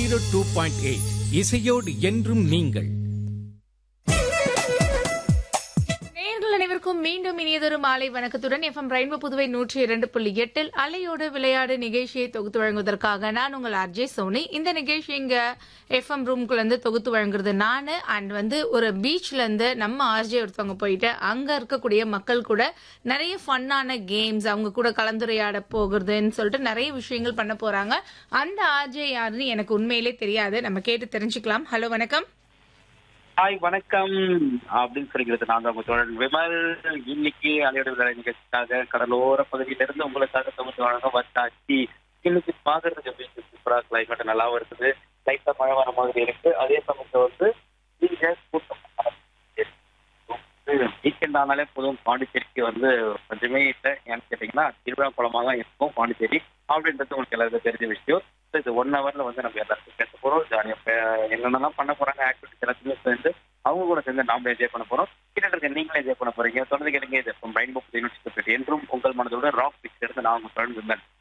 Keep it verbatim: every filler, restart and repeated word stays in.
Zero two point eight இசையோடு என்றும் நீங்கள். அனைவருக்கும் மீண்டும் இனியதொரு மாலை வணக்கத்துடன் எஃப்எம் ரெயின்போ புதுவை நூற்றி இரண்டு புள்ளி எட்டில் அலையோடு விளையாடு நிகழ்ச்சியை தொகுத்து வழங்குவதற்காக நான் உங்கள் ஆர்ஜே சோனி. இந்த நிகழ்ச்சி இங்க எஃப்எம் ரூம்குள்ள இருந்து தொகுத்து வழங்குறது நானு. அண்ட் வந்து ஒரு பீச்ல இருந்து நம்ம ஆர்ஜே ஒருத்தவங்க போயிட்டு அங்க இருக்கக்கூடிய மக்கள் கூட நிறைய ஃபன்னான கேம்ஸ் அவங்க கூட கலந்துரையாட போகிறதுன்னு சொல்லிட்டு நிறைய விஷயங்கள் பண்ண போறாங்க. அந்த ஆர்ஜே யாருன்னு எனக்கு உண்மையிலே தெரியாது. நம்ம கேட்டு தெரிஞ்சுக்கலாம். ஹலோ, வணக்கம். ஹாய், வணக்கம் அப்படின்னு சொல்லிக்கிறது நான் தான் உங்க தோழன் விமல். இன்னைக்கு அலையோட விளையாட நிகழ்ச்சிக்காக கடலோர பகுதியிலிருந்து உங்களுக்காக தொகுத்து வழங்க வந்தாச்சு. இன்னைக்கு பாக்குறதுக்கு எப்படி சூப்பரா கிளைமேட் நல்லாவும் இருக்குது, லைட்டா மழை வர மாதிரி இருக்கு. அதே சமயத்துல வந்து நீங்க கூட்டம் வீக்கெண்ட் ஆனாலே போதும் பாண்டிச்சேரிக்கு வந்து கொஞ்சமே இல்லை. ஏன்னு கேட்டீங்கன்னா திருவிழா குளமாக தான் இருக்கும் பாண்டிச்சேரி அப்படின்றது உங்களுக்கு எல்லாருக்கும் தெரிஞ்ச விஷயம். இது ஒன் ஹவர்ல வந்து நம்ம எல்லாருக்கும் பேச போறோம். ஜாலியா என்னென்னலாம் பண்ண போறாங்க ஆக்டிவிட்டிஸ் எல்லாத்தையுமே சேர்ந்து அவங்க கூட சேர்ந்து நாமளே என்ஜாய் பண்ண போறோம். கிட்ட இருக்க நீங்களே என்ஜாய் பண்ண போறீங்க. தொடர்ந்து கேளுங்க. இது ரெயின்போ புதிய என்றும் உங்கள் மனதோட ராக் பிக்ஸ் எடுத்து நான் உங்க தொடர்ந்து இருந்தேன்.